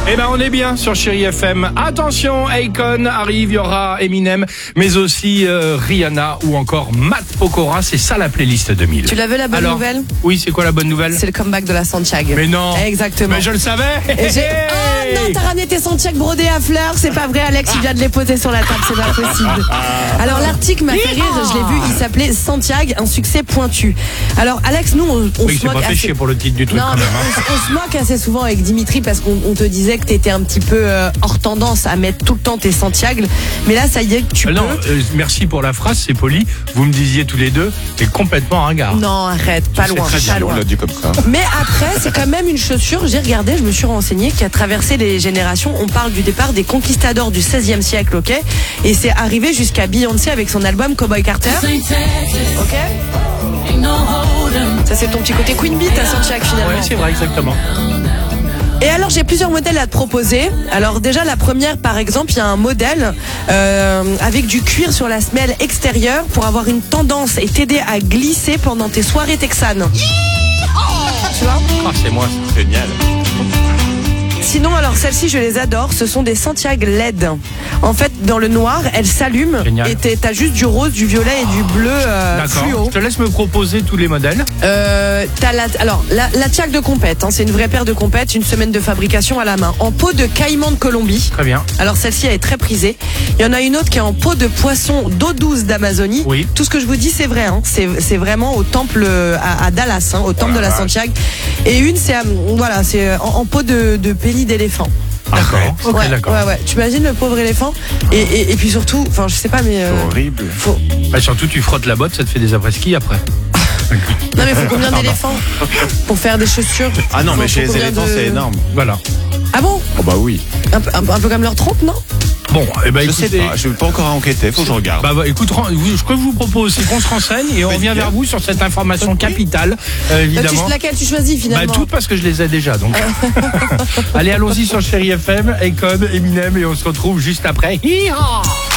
Eh ben on est bien sur Chéri FM. Attention, Akon arrive, il y aura Eminem, mais aussi Rihanna ou encore Matt Pokora. C'est ça la playlist 2000. Tu la veux la bonne nouvelle ? Oui, c'est quoi la bonne nouvelle ? C'est le comeback de la Santiago. Mais non. Exactement. Mais je le savais. Et oh non, t'as ramené tes Santiago brodés à fleurs. C'est pas vrai, Alex, il vient de les poser sur la table, c'est pas possible. Alors l'article m'a fait rire, je l'ai vu, il s'appelait Santiago, un succès pointu. Alors Alex, nous on Oui, se moque pas fait chier pour le titre du truc non, quand même. Hein. on se moque assez souvent avec Dimitri parce qu'on te disait que t'étais un petit peu hors tendance à mettre tout le temps tes Santiago. Mais là, ça y est, tu peux. Non, merci pour la phrase, c'est poli. Vous me disiez tous les deux, t'es complètement ringard. Non, arrête, pas loin, pas loin. On l'a dit comme ça. Mais après, c'est quand même une chaussure, j'ai regardé, je me suis renseigné, qui a traversé les générations. On parle du départ des conquistadors du XVIe siècle, ok ? Et c'est arrivé jusqu'à Beyoncé avec son album Cowboy Carter. Ok ? Ça, c'est ton petit côté Queen Bee, ta Santiago, finalement. Ouais, c'est vrai, exactement. Et alors j'ai plusieurs modèles à te proposer. Alors déjà la première par exemple, il y a un modèle avec du cuir sur la semelle extérieure pour avoir une tendance et t'aider à glisser pendant tes soirées texanes. Tu vois ? Ah, c'est moi, c'est génial. Sinon, alors celles-ci, je les adore. Ce sont des Santiago LED. En fait, dans le noir, elles s'allument. Génial. Et t'as juste du rose, du violet et du bleu D'accord. fluo. Je te laisse me proposer tous les modèles. T'as la Tiac de compète. Hein, c'est une vraie paire de compète, une semaine de fabrication à la main. En peau de caïman de Colombie. Très bien. Alors celle-ci, elle est très prisée. Il y en a une autre qui est en peau de poisson d'eau douce d'Amazonie. Oui. Tout ce que je vous dis, c'est vrai. Hein. C'est vraiment au temple à Dallas, hein, au temple de la Santiago. Et une, c'est en peau de pénis d'éléphant. D'accord. Ok, ouais, d'accord. ouais. Tu imagines le pauvre éléphant et puis surtout, enfin, je sais pas, mais. C'est horrible. Bah, surtout, tu frottes la botte, ça te fait des après-ski après. Non, mais faut combien d'éléphants pour faire des chaussures ? Ah non, mais Faut chez les combien éléphants, c'est énorme. Voilà. Ah bon ? Oh bah oui. Un peu comme leur trompe, non ? Bon, eh ben, Je sais écoutez. pas, je vais pas encore enquêter, faut que je regarde. Bah, écoute, ce que je vous propose, c'est qu'on se renseigne et on revient vers vous sur cette information capitale, évidemment. Laquelle tu choisis finalement ? Bah, toutes parce que je les ai déjà, donc. Allez, allons-y sur Chéri FM, Akon, Eminem, et on se retrouve juste après. Hi-ha!